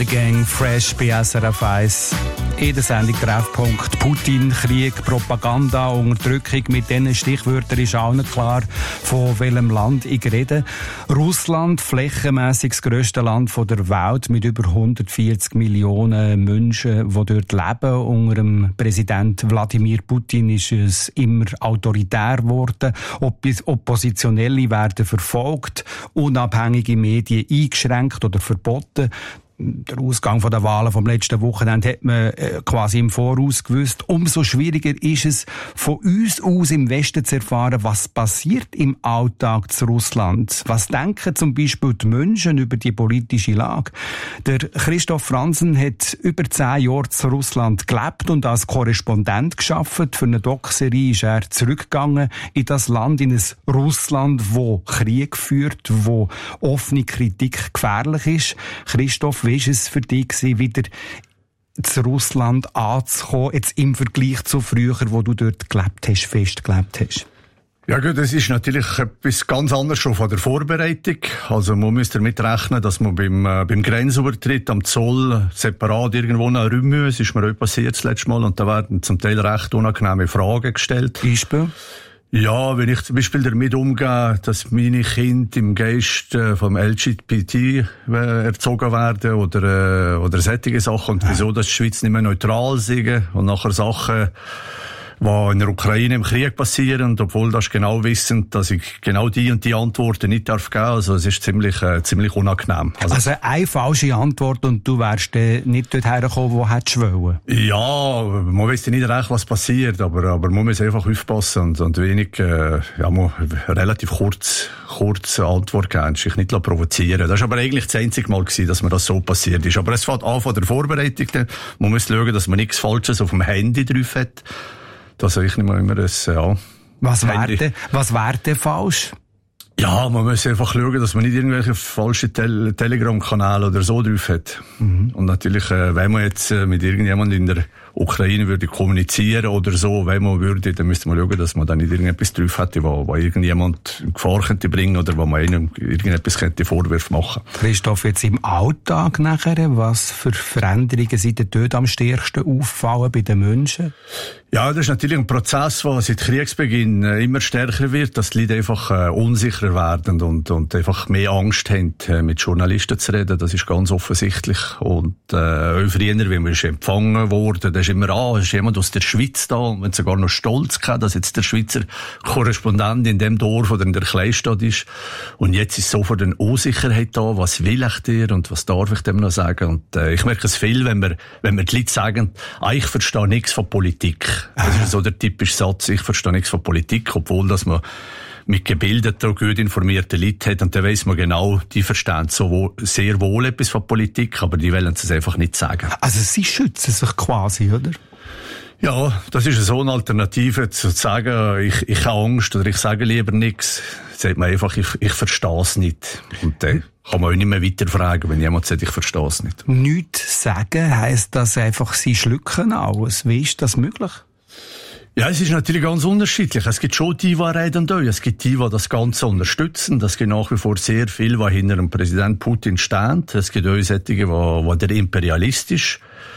Gang Fresh bei SRF 1. In der Sendung Treffpunkt Putin, Krieg, Propaganda, Unterdrückung. Mit diesen Stichwörtern ist allen klar, von welchem Land ich rede. Russland, flächenmässig das grösste Land der Welt mit über 140 Millionen Menschen, die dort leben. Unter dem Präsident Wladimir Putin ist es immer autoritär geworden. Oppositionelle werden verfolgt, unabhängige Medien eingeschränkt oder verboten. Der Ausgang der Wahlen vom letzten Wochenende hat man quasi im Voraus gewusst. Umso schwieriger ist es, von uns aus im Westen zu erfahren, was passiert im Alltag zu Russland. Was denken zum Beispiel die Menschen über die politische Lage? Der Christoph Franzen hat über 10 Jahre zu Russland gelebt und als Korrespondent gearbeitet. Für eine Doc-Serie ist er zurückgegangen in das Land, in ein Russland, wo Krieg führt, wo offene Kritik gefährlich ist. Christoph, wie war es für dich, wieder zu Russland anzukommen, jetzt im Vergleich zu früher, wo du dort gelebt hast, fest gelebt hast? Ja gut, das ist natürlich etwas ganz anderes schon von der Vorbereitung. Also man muss damit rechnen, dass man beim Grenzübertritt am Zoll separat irgendwo rum muss. Das ist mir auch passiert das letzte Mal. Und da werden zum Teil recht unangenehme Fragen gestellt. Beispiel? Ja, wenn ich zum Beispiel damit umgehe, dass meine Kinder im Geist vom LGBT erzogen werden oder solche Sachen und wieso dass die Schweiz nicht mehr neutral sind und nachher Sachen, die in der Ukraine im Krieg passieren, obwohl das genau wissen, dass ich genau die und die Antworten nicht darf geben. Also es ist ziemlich unangenehm. Also eine falsche Antwort und du wärst nicht dort hergekommen, wo hättest du wollen? Ja, man weiss ja nicht recht, was passiert, aber man muss einfach aufpassen und wenig, man relativ kurz Antwort geben, sich nicht provozieren. Das war aber eigentlich das einzige Mal gewesen, dass mir das so passiert ist. Aber es fängt an von der Vorbereitung. Man muss schauen, dass man nichts Falsches auf dem Handy drauf hat. Das ich nicht mal immer das, ja. Was wäre denn falsch? Ja, man muss einfach schauen, dass man nicht irgendwelche falschen Telegram-Kanäle oder so drauf hat. Mhm. Und natürlich, wenn man jetzt mit irgendjemandem in der Ukraine würde kommunizieren oder so, wenn man würde, dann müsste man schauen, dass man dann nicht irgendetwas drauf hätte, wo irgendjemand in Gefahr könnte bringen oder wo man einem irgendetwas könnte Vorwürfe machen. Christoph, jetzt im Alltag nachher, was für Veränderungen sind dort am stärksten auffallen bei den Menschen? Ja, das ist natürlich ein Prozess, der seit Kriegsbeginn immer stärker wird, dass die Leute einfach unsicher werden und einfach mehr Angst haben, mit Journalisten zu reden. Das ist ganz offensichtlich. Und auch früher, wie man ist empfangen worden, da ist immer, ist jemand aus der Schweiz da und man sogar noch stolz gehabt, dass jetzt der Schweizer Korrespondent in dem Dorf oder in der Kleinstadt ist. Und jetzt ist sofort eine Unsicherheit da, was will ich dir und was darf ich dem noch sagen? Und ich merke es viel, wenn wir die Leute sagen, ich verstehe nichts von Politik. Das ist so der typische Satz, ich verstehe nichts von Politik, obwohl dass man mit gebildeten, gut informierten Leuten hat. Und dann weiss man genau, die verstehen sehr wohl etwas von Politik, aber die wollen es einfach nicht sagen. Also sie schützen sich quasi, oder? Ja, das ist so eine Alternative, zu sagen, ich habe Angst oder ich sage lieber nichts. Sagt man einfach, ich verstehe es nicht. Und dann kann man auch nicht mehr weiterfragen, wenn jemand sagt, ich verstehe es nicht. Nichts sagen heisst das einfach, sie schlucken alles. Wie ist das möglich? Ja, es ist natürlich ganz unterschiedlich. Es gibt schon die reden da. Es gibt die das Ganze unterstützen. Es gibt nach wie vor sehr viel, was hinter dem Präsident Putin steht. Es gibt auch solche, die der imperialistisch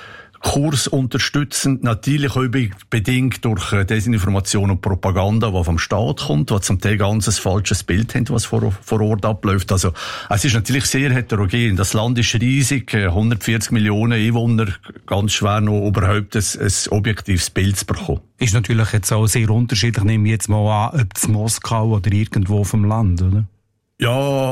Kurs unterstützen, natürlich auch bedingt durch Desinformation und Propaganda, die vom Staat kommt, die zum Teil ganz ein falsches Bild haben, was vor Ort abläuft. Also, es ist natürlich sehr heterogen. Das Land ist riesig, 140 Millionen Einwohner, ganz schwer noch überhaupt ein objektives Bild zu bekommen. Ist natürlich jetzt auch sehr unterschiedlich, nehme ich jetzt mal an, ob es Moskau oder irgendwo vom Land, oder? Ja,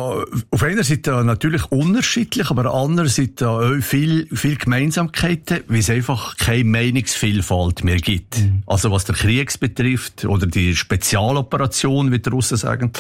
auf einer Seite natürlich unterschiedlich, aber andererseits auch viel Gemeinsamkeiten, weil es einfach keine Meinungsvielfalt mehr gibt. Mhm. Also was der Krieg betrifft oder die Spezialoperation, wie die Russen sagen,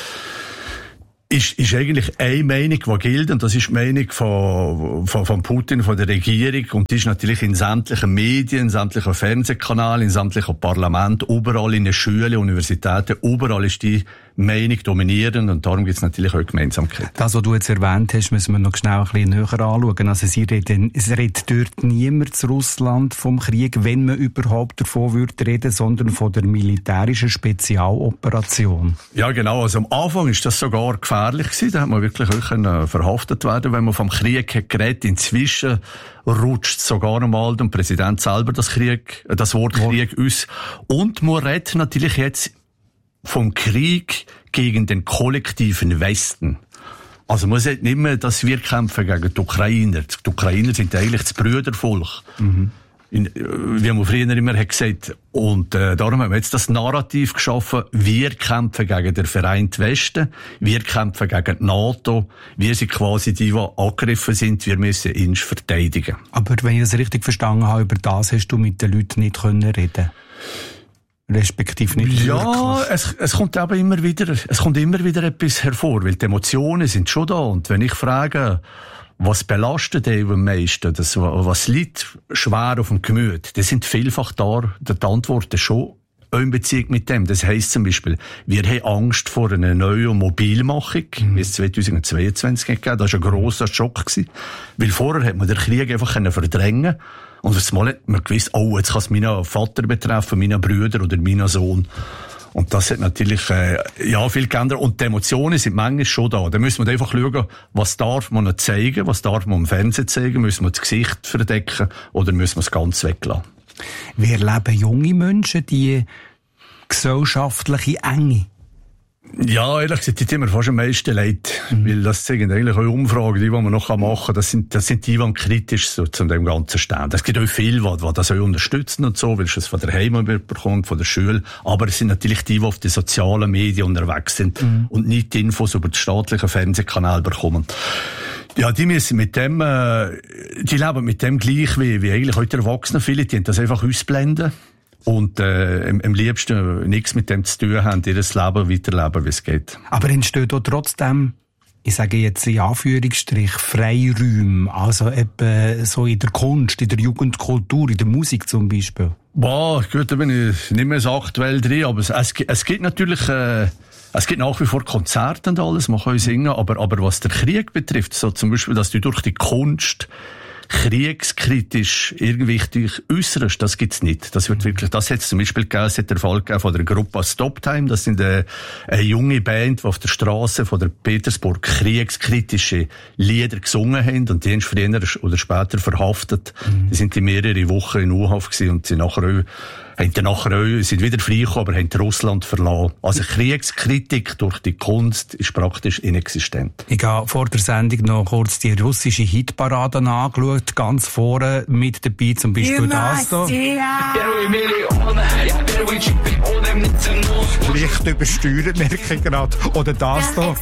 ist eigentlich eine Meinung, die gilt, und das ist die Meinung von Putin, von der Regierung, und die ist natürlich in sämtlichen Medien, in sämtlichen Fernsehkanälen, in sämtlichen Parlamenten, überall in den Schulen, Universitäten, überall ist die Meinung dominieren und darum gibt es natürlich auch Gemeinsamkeit. Das, was du jetzt erwähnt hast, müssen wir noch schnell ein bisschen näher anschauen. Also es redet dort niemand zu Russland vom Krieg, wenn man überhaupt davon würde reden, sondern von der militärischen Spezialoperation. Ja genau, also am Anfang ist das sogar gefährlich gewesen, da hat man wirklich auch verhaftet werden, wenn man vom Krieg hat geredet. Inzwischen rutscht sogar einmal der Präsident selber das Wort Krieg aus. Und man redet natürlich jetzt vom Krieg gegen den kollektiven Westen. Also man sagt nicht mehr, dass wir kämpfen gegen die Ukrainer. Die Ukrainer sind eigentlich das Brüdervolk. Mhm. Wie man früher immer hat gesagt. Und darum haben wir jetzt das Narrativ geschaffen, wir kämpfen gegen den vereinten Westen, wir kämpfen gegen die NATO, wir sind quasi die angegriffen sind, wir müssen uns verteidigen. Aber wenn ich das richtig verstanden habe, über das hast du mit den Leuten nicht reden können. Respektive nicht. Ja, es kommt aber immer wieder etwas hervor, weil die Emotionen sind schon da. Und wenn ich frage, was belastet dich am meisten, was liegt schwer auf dem Gemüt, das sind vielfach die Antworten schon in Beziehung mit dem. Das heisst zum Beispiel, wir haben Angst vor einer neuen Mobilmachung, wie es 2022 gegeben. Das war ein grosser Schock gewesen. Weil vorher hat man den Krieg einfach verdrängen. Und auf einmal hat man gewusst, oh, jetzt kann es meinen Vater betreffen, meinen Brüder oder meinen Sohn. Und das hat natürlich, viel geändert. Und die Emotionen sind manchmal schon da. Da müssen wir einfach schauen, was darf man noch zeigen, was darf man im Fernsehen zeigen, müssen wir das Gesicht verdecken oder müssen wir es ganz weglassen. Wie erleben junge Menschen die gesellschaftliche Enge? Ja, ehrlich gesagt, die tun mir fast am meisten leid. Weil das zeigen eigentlich auch Umfragen, die man noch machen kann. Das sind die am kritisch so zu dem Ganzen stehen. Es gibt auch viele, die das auch unterstützen und so, weil es von der Heim bekommt, von der Schule. Aber es sind natürlich die auf den sozialen Medien unterwegs sind und nicht die Infos über die staatlichen Fernsehkanäle bekommen. Ja, die müssen mit dem, die leben mit dem gleich wie eigentlich heute Erwachsene. Viele, die das einfach ausblenden. Und am liebsten nichts mit dem zu tun haben, ihr Leben weiterleben, wie es geht. Aber entsteht auch trotzdem, ich sage jetzt in Anführungsstrich, Freiräume, also eben so in der Kunst, in der Jugendkultur, in der Musik zum Beispiel? Boah, gut, da bin ich nicht mehr so aktuell drin, aber es gibt natürlich, es gibt nach wie vor Konzerte und alles, man kann singen, aber was der Krieg betrifft, so zum Beispiel, dass du durch die Kunst kriegskritisch irgendwie dich äußerst, das gibt's nicht. Das wird wirklich, das hat's zum Beispiel gegeben, es hat der Fall gegeben von der Gruppe Stop Time. Das sind eine junge Band, die auf der Straße von der Petersburg kriegskritische Lieder gesungen haben und die haben früher oder später verhaftet. Die sind mehrere Wochen in U-Haft gewesen und sind sind wieder freigekommen, aber haben Russland verlassen. Also Kriegskritik durch die Kunst ist praktisch inexistent. Ich habe vor der Sendung noch kurz die russische Hitparade angeschaut, ganz vorne mit dabei, zum Beispiel das hier. Leicht übersteuert, merke ich gerade. Oder das hier.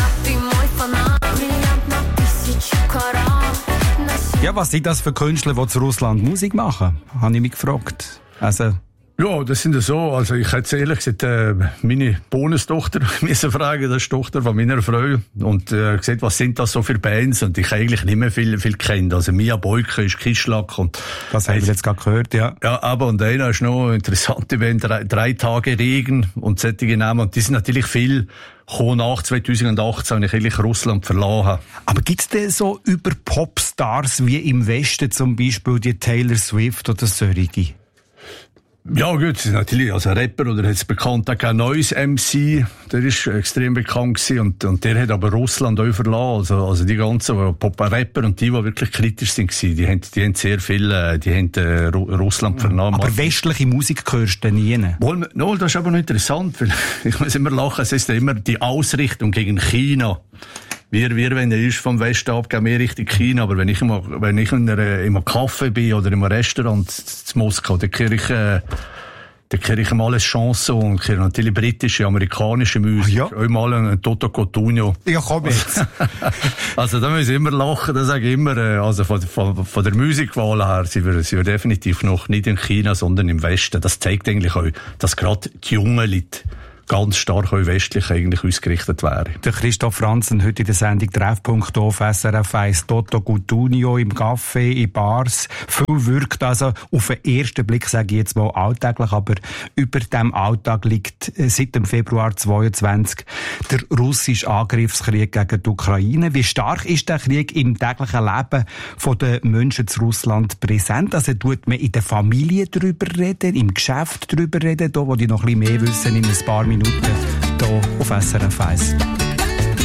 Ja, was sind das für Künstler, die zu Russland Musik machen? Habe ich mich gefragt. Also ja, das sind so. Also ich hätte ehrlich gesagt, meine Bonustochter müssen fragen, das ist die Tochter von meiner Frau. Und gesagt, was sind das so für Bands? Und ich eigentlich nicht mehr viel kennt. Also Mia Boyka ist Kischlack. Und das haben wir jetzt gerade gehört, ja. Ja, aber und einer ist noch eine interessante Band, 3 Tage Regen und solche Namen. Und die sind natürlich viel nach 2018, wenn ich eigentlich Russland verlassen habe. Aber gibt's denn so über Popstars wie im Westen zum Beispiel die Taylor Swift oder solche? Ja gut, natürlich, also Rapper oder jetzt bekannt, auch Noise MC, der ist extrem bekannt gewesen und der hat aber Russland auch verlassen, also die ganzen Rapper und die wirklich kritisch sind gewesen, die haben sehr viel, die haben Russland vernommen. Aber westliche Musik hörst du nie? No, das ist aber noch interessant, weil ich muss immer lachen, es ist immer die Ausrichtung gegen China. Wir wenn er ist vom Westen ab, gehen wir Richtung China. Aber wenn ich in einem Café bin oder in einem Restaurant in Moskau, dann kriege ich mal eine Chance und kriege natürlich britische, amerikanische Musik. Ja. Auch mal ein Toto Cotugno. Ja, komm jetzt. Also da muss ich immer lachen, da sage ich immer, also von der Musikwahl her sind wir definitiv noch nicht in China, sondern im Westen. Das zeigt eigentlich auch, dass gerade die jungen Leute ganz stark auch westlich eigentlich ausgerichtet wäre. Der Christoph Franzen heute in der Sendung Treffpunkt auf SRF 1, Toto Cutugno im Café, in Bars. Viel wirkt also auf den ersten Blick, sage ich jetzt mal, alltäglich, aber über dem Alltag liegt seit dem Februar 2022 der russische Angriffskrieg gegen die Ukraine. Wie stark ist der Krieg im täglichen Leben der Menschen zu Russland präsent? Also tut man in der Familie darüber reden, im Geschäft darüber reden, da wo die noch ein bisschen mehr wissen in ein paar Minuten hier auf SRF 1.